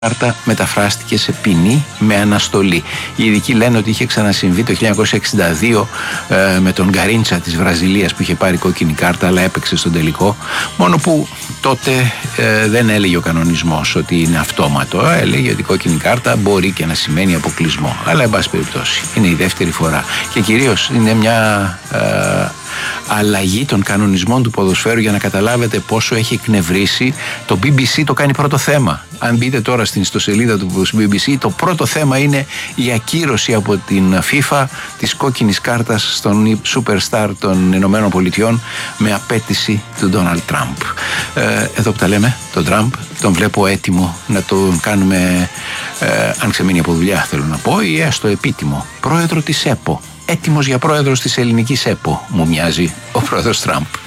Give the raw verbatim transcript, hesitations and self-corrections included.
κάρτα μεταφράστηκε σε ποινή με αναστολή. Οι ειδικοί λένε ότι είχε ξανασυμβεί το χίλια εννιακόσια εξήντα δύο ε, με τον Γκαρίντσα της Βραζιλίας που είχε πάρει κόκκινη κάρτα αλλά έπαιξε στον τελικό. Μόνο που τότε ε, δεν έλεγε ο κανονισμός ότι είναι αυτόματο. Έλεγε ότι η κόκκινη κάρτα μπορεί και να σημαίνει αποκλεισμό. Αλλά εν πάση περιπτώσει είναι η δεύτερη φορά. Και κυρίως είναι μια ε, αλλαγή των κανονισμών του ποδοσφαίρου για να καταλάβετε πόσο έχει εκνευρίσει. Το μπι μπι σι το κάνει πρώτο θέμα. Αν μπείτε τώρα στην ιστοσελίδα του μπι μπι σι, το πρώτο θέμα είναι η ακύρωση από την FIFA της κόκκινης κάρτας στον superstar των Ηνωμένων Πολιτειών με απέτηση του Ντόναλντ Τραμπ. Ε, εδώ που τα λέμε, τον Τραμπ τον βλέπω έτοιμο να τον κάνουμε, ε, αν ξεμείνει από δουλειά θέλω να πω, ή έστω επίτιμο, πρόεδρο της ΕΠΟ. Έτοιμος για πρόεδρος της ελληνικής ΕΠΟ, μου μοιάζει ο πρόεδρος Τραμπ.